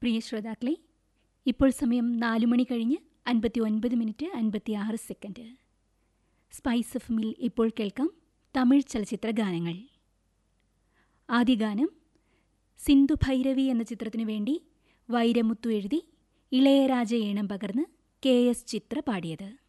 പ്രിയ ശ്രോതാക്കളെ, ഇപ്പോൾ സമയം 4 മണി കഴിഞ്ഞ് 59 മിനിറ്റ് 56 സെക്കൻഡ്. സ്പൈസ് എഫ് എമ്മിൽ ഇപ്പോൾ കേൾക്കാം തമിഴ് ചലച്ചിത്ര ഗാനങ്ങൾ. ആദ്യ ഗാനം സിന്ധു ഭൈരവി എന്ന ചിത്രത്തിനു വേണ്ടി വൈരമുത്തു എഴുതി ഇളയരാജ ഈണം പകർന്ന് KS ചിത്ര പാടിയത്.